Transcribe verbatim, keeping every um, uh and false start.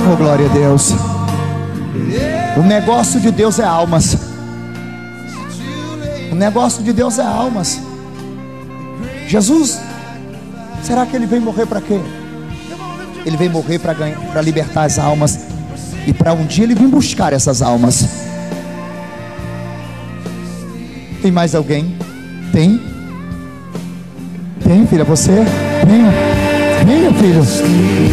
Oh, glória a Deus. O negócio de Deus é almas. O negócio de Deus é almas. Jesus, será que Ele veio morrer para quê? Ele veio morrer para ganhar, para libertar as almas. E para um dia Ele vir buscar essas almas. Tem mais alguém? Tem? Tem, filha? Você? Venha, venha, filho.